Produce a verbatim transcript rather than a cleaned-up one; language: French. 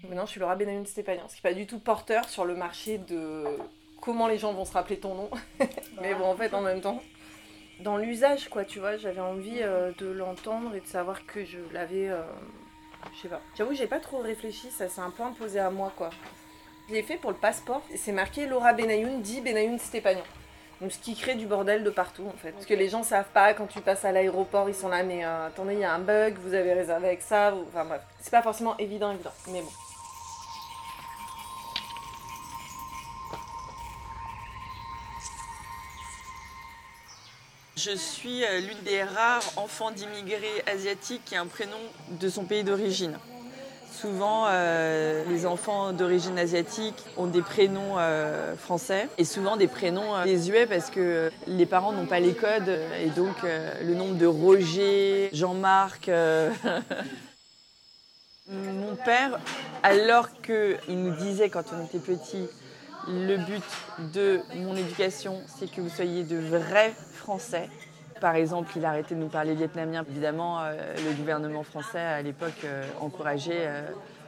Maintenant, je suis Laura Benayoun Stépanian, ce qui n'est pas du tout porteur sur le marché de comment les gens vont se rappeler ton nom. Mais bon, en fait, en même temps, dans l'usage, quoi, tu vois, j'avais envie euh, de l'entendre et de savoir que je l'avais. Euh, je sais pas. J'avoue, j'ai pas trop réfléchi, ça s'est un peu imposé à moi, quoi. Je l'ai fait pour le passeport, c'est marqué Laura Benayoun, dit Benayoun Stépanian. Donc ce qui crée du bordel de partout en fait. Parce que les gens savent pas, quand tu passes à l'aéroport, ils sont là, mais euh, attendez, il y a un bug, vous avez réservé avec ça, vous... enfin bref. C'est pas forcément évident, évident, mais bon. Je suis euh, l'une des rares enfants d'immigrés asiatiques qui a un prénom de son pays d'origine. Souvent, euh, les enfants d'origine asiatique ont des prénoms euh, français et souvent des prénoms euh, désuets parce que les parents n'ont pas les codes et donc euh, le nombre de Roger, Jean-Marc. Euh... Mon père, alors qu'il nous disait quand on était petit, le but de mon éducation, c'est que vous soyez de vrais Français. Par exemple, il a arrêté de nous parler vietnamien. Évidemment, euh, le gouvernement français, à l'époque, euh, encourageait euh,